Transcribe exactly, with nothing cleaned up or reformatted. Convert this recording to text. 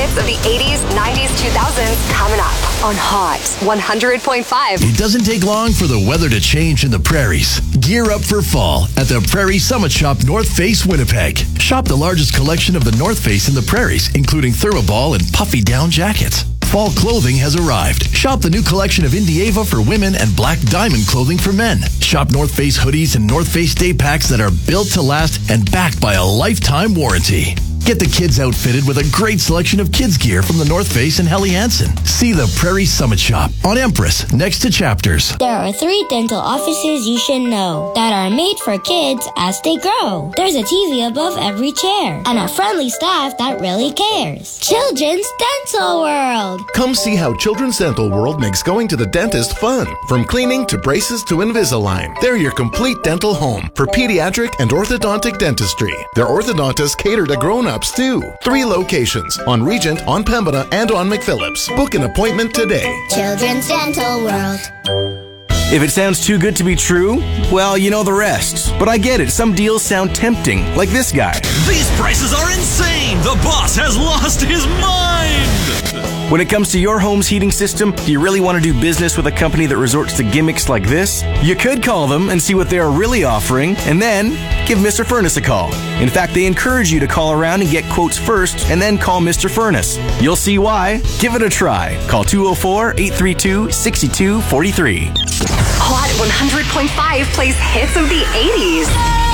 hits of the eighties, nineties, two thousands coming up on Hot one hundred point five. It doesn't take long for the weather to change in the prairies. Gear up for fall at the Prairie Summit Shop North Face Winnipeg. Shop the largest collection of the North Face in the prairies, including thermoball and puffy down jackets. Fall clothing has arrived. Shop the new collection of Indieva for women and Black Diamond clothing for men. Shop North Face hoodies and North Face day packs that are built to last and backed by a lifetime warranty. Get the kids outfitted with a great selection of kids gear from the North Face and Helly Hansen. See the Prairie Summit Shop on Empress next to Chapters. There are three dental offices you should know that are made for kids as they grow. There's a T V above every chair and a friendly staff that really cares. Children's Dental World. Come see how Children's Dental World makes going to the dentist fun. From cleaning to braces to Invisalign, they're your complete dental home for pediatric and orthodontic dentistry. Their orthodontists cater to grown-ups too. Three locations on Regent, on Pembina, and on McPhillips. Book an appointment today. Children's Dental World. If it sounds too good to be true, well, you know the rest. But I get it. Some deals sound tempting, like this guy. These prices are insane! The boss has lost his mind! When it comes to your home's heating system, do you really want to do business with a company that resorts to gimmicks like this? You could call them and see what they're really offering, and then give Mister Furnace a call. In fact, they encourage you to call around and get quotes first, and then call Mister Furnace. You'll see why. Give it a try. Call two oh four, eight three two, six two four three. Hot one hundred point five plays hits of the eighties.